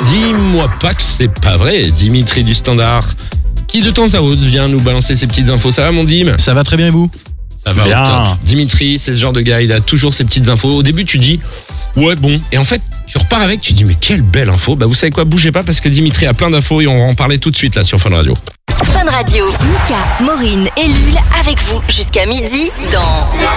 Dis-moi pas que c'est pas vrai, Dimitri du Standard, qui de temps à autre vient nous balancer ses petites infos. Ça va mon Dim ? Ça va très bien et vous ? Ça va Bien. au top. Dimitri, c'est ce genre de gars, il a toujours ses petites infos. Au début tu dis, ouais bon, et en fait tu repars avec, tu dis mais quelle belle info. Bah vous savez quoi, bougez pas parce que Dimitri a plein d'infos et on va en parler tout de suite là sur Fun Radio. Fun Radio, Mika, Maureen et Lul avec vous jusqu'à midi dans